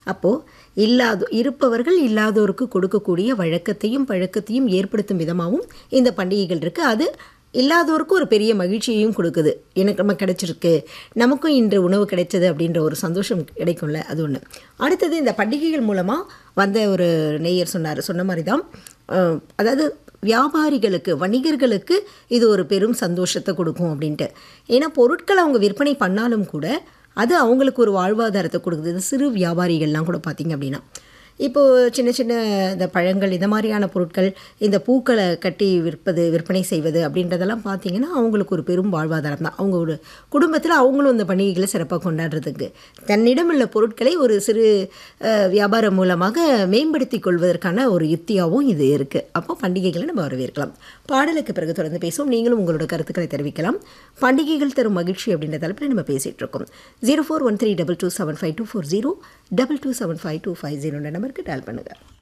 அப்போது இருப்பவர்கள் இல்லாதோருக்கு கொடுக்கக்கூடிய வழக்கத்தையும் பழக்கத்தையும் ஏற்படுத்தும் விதமாகவும் இந்த பண்டிகைகள் இருக்குது. அது இல்லாதோருக்கும் ஒரு பெரிய மகிழ்ச்சியையும் கொடுக்குது. எனக்கு நம்ம கிடைச்சிருக்கு, நமக்கும் இன்று உணவு கிடைச்சது அப்படின்ற ஒரு சந்தோஷம் கிடைக்கும்ல, அது ஒன்று. அடுத்தது இந்த பண்டிகைகள் மூலமாக வந்த ஒரு நேயர் சொன்ன மாதிரி தான், அதாவது வியாபாரிகளுக்கு வணிகர்களுக்கு இது ஒரு பெரும் சந்தோஷத்தை கொடுக்கும் அப்படின்ட்டு. ஏன்னா பொருட்களை அவங்க விற்பனை பண்ணாலும் கூட அது அவங்களுக்கு ஒரு வாழ்வாதாரத்தை கொடுக்குது. இது சிறு வியாபாரிகள்லாம் கூட பார்த்திங்க அப்படின்னா, இப்போது சின்ன சின்ன இந்த பழங்கள் இந்த மாதிரியான பொருட்கள், இந்த பூக்களை கட்டி விற்பனை செய்வது அப்படின்றதெல்லாம் பார்த்திங்கன்னா அவங்களுக்கு ஒரு பெரும் வாழ்வாதாரம் தான். அவங்க ஒரு குடும்பத்தில் அவங்களும் இந்த பண்டிகைகளை சிறப்பாக கொண்டாடுறதுக்கு தன்னிடம் உள்ள பொருட்களை ஒரு சிறு வியாபாரம் மூலமாக மேம்படுத்தி கொள்வதற்கான ஒரு யுக்தியாகவும் இது இருக்குது. அப்போ பண்டிகைகளை நம்ம வரவேற்கலாம். பாடலுக்கு பிறகு தொடர்ந்து பேசுவோம். நீங்களும் உங்களோட கருத்துக்களை தெரிவிக்கலாம். பண்டிகைகள் தரும் மகிழ்ச்சி அப்படின்ற தலைப்பில் நம்ம பேசிகிட்டு இருக்கோம். 0413227524 22752550 நம்பருக்கு டயல் பண்ணுங்கள்.